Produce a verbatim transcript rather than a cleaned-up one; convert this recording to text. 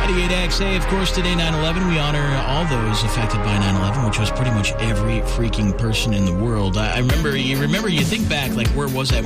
ninety-eight X A, of course, today, nine eleven. We honor all those affected by nine eleven, which was pretty much every freaking person in the world. I, I remember, you remember, you think back, like, where was I